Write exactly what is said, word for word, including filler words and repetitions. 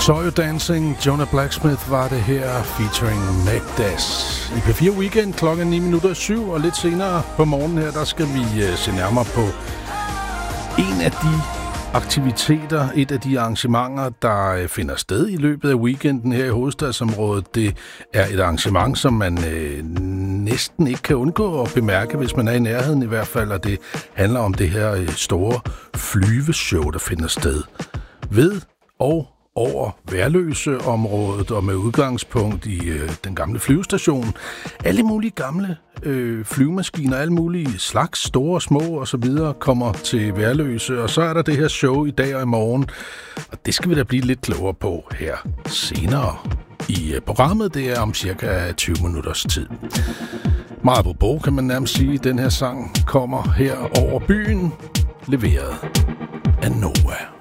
Saw You Dancing, Jonah Blacksmith var det her, featuring Magdas. I P fire Weekend klokken ni minutter syv, og lidt senere på morgenen her, der skal vi uh, se nærmere på en af de aktiviteter, et af de arrangementer, der uh, finder sted i løbet af weekenden her i hovedstadsområdet. Det er et arrangement, som man uh, næsten ikke kan undgå at bemærke, hvis man er i nærheden i hvert fald, og det handler om det her uh, store flyveshow, der finder sted ved og over Værløse-området og med udgangspunkt i øh, den gamle flyvestation. Alle mulige gamle øh, flyvemaskiner, alle mulige slags, store og små og så videre, kommer til Værløse, og så er der det her show i dag og i morgen, og det skal vi da blive lidt klogere på her senere i øh, programmet. Det er om cirka tyve minutters tid. Meget på bog, kan man nærmest sige. Den her sang kommer her over byen, leveret af Noah.